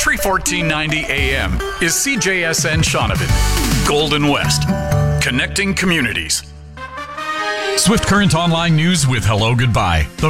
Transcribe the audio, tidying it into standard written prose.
Country 1490 AM is CJSN Shaunavon. Golden West. Connecting communities. Swift Current Online News with Hello Goodbye. The